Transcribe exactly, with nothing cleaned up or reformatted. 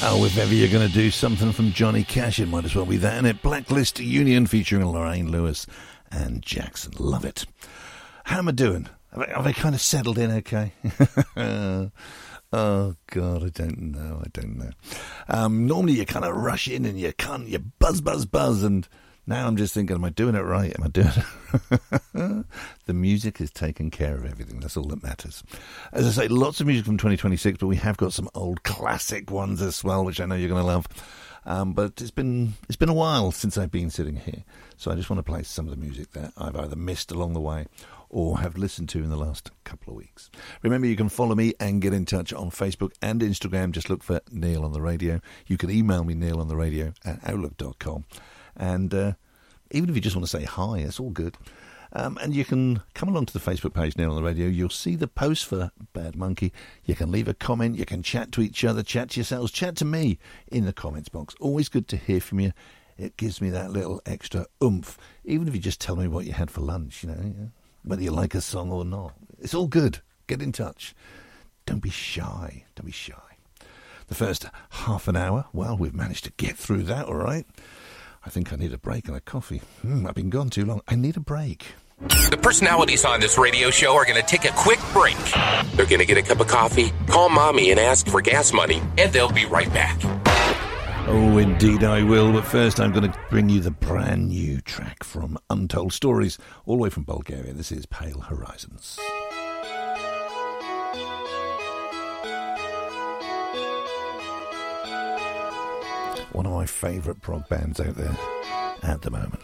Oh, if ever you're going to do something from Johnny Cash, it might as well be that, innit? Blacklist Union featuring Lorraine Lewis and Jackson. Love it. How am I doing? Have I, have I kind of settled in okay? Oh, God, I don't know. I don't know. Um, normally you kind of rush in and you can't, you buzz, buzz, buzz, and now I'm just thinking, am I doing it right? Am I doing it? The music has taken care of everything. That's all that matters. As I say, lots of music from twenty twenty-six, but we have got some old classic ones as well, which I know you're going to love. Um, but it's been it's been a while since I've been sitting here, so I just want to play some of the music that I've either missed along the way or have listened to in the last couple of weeks. Remember, you can follow me and get in touch on Facebook and Instagram. Just look for Neil on the Radio. You can email me, Neil on the Radio at outlook dot com. And uh, even if you just want to say hi, it's all good. Um, and you can come along to the Facebook page, Neil on the Radio. You'll see the post for Bad Monkey. You can leave a comment. You can chat to each other, chat to yourselves, chat to me in the comments box. Always good to hear from you. It gives me that little extra oomph. Even if you just tell me what you had for lunch, you know, whether you like a song or not. It's all good. Get in touch. Don't be shy. Don't be shy. The first half an hour, well, we've managed to get through that, all right. I think I need a break and a coffee. Hmm, I've been gone too long. I need a break. The personalities on this radio show are going to take a quick break. They're going to get a cup of coffee, call Mommy and ask for gas money, and they'll be right back. Oh, indeed I will. But first I'm going to bring you the brand new track from Untold Stories, all the way from Bulgaria. This is Pale Horizons. One of my favourite prog bands out there at the moment.